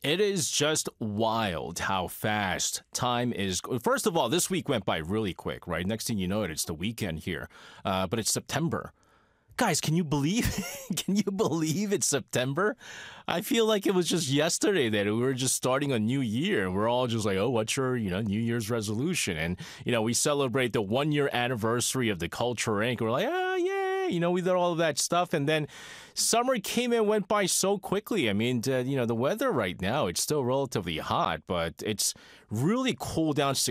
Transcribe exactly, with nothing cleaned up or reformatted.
It is just wild how fast time is. First of all, this week went by really quick, right? Next thing you know, it, it's the weekend here, uh, but it's September. Guys, can you believe? Can you believe it's September? I feel like it was just yesterday that we were just starting a new year, and we're all just like, "Oh, what's your, you know, New Year's resolution?" And you know, we celebrate the one year anniversary of the Culture Incorporated. We're like, "Oh, yeah," you know, we did all of that stuff, and then summer came and went by so quickly. I mean, uh, you know, the weather right now it's still relatively hot, but it's really cooled down